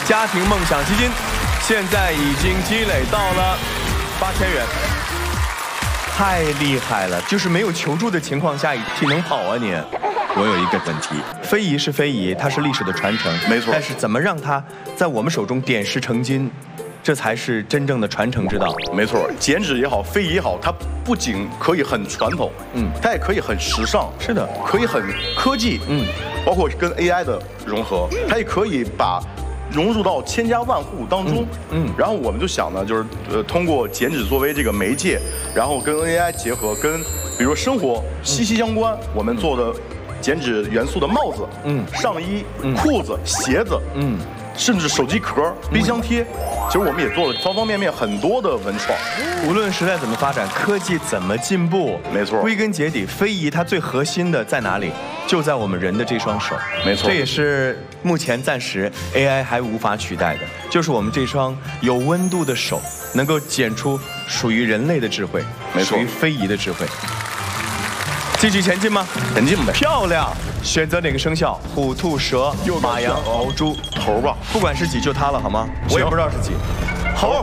家庭梦想基金现在已经积累到了8000元，太厉害了！就是没有求助的情况下，挺能跑啊你。我有一个问题，非遗是非遗，它是历史的传承， 没错。 但是怎么让它在我们手中点石成金，这才是真正的传承之道。 没错，剪纸也好，非遗也好，它不仅可以很传统，它也可以很时尚， 是的， 可以很科技，包括跟 AI 的融合，它也可以融入到千家万户当中，然后我们就想呢，就是通过剪纸作为这个媒介，然后跟 AI 结合，跟比如生活息息相关，我们做的剪纸元素的帽子、上衣、裤子、鞋子，甚至手机壳、冰箱贴，其实我们也做了方方面面很多的文创。 无论时代怎么发展，科技怎么进步， 没错， 归根结底，非遗它最核心的在哪里？就在我们人的这双手。 没错， 这也是目前暂时 AI 还无法取代的，就是我们这双有温度的手，能够剪出属于人类的智慧， 没错， 属于非遗的智慧。继续前进吗？ 前进呗。 漂亮，选择哪个生肖？虎、兔、蛇、马、羊、猴、猪。 猴吧， 不管是几就它了，好吗？我也不知道是几。猴。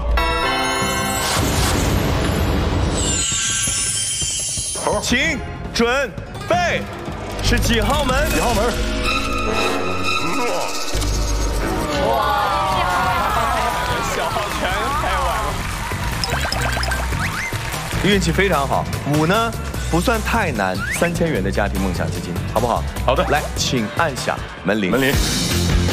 猴，请准备，是几号门？ 几号门？ 哇！小号全开完了，运气非常好。5呢？不算太难，3000元的家庭梦想基金，好不好？ 好的， 来，请按下门铃。 门铃。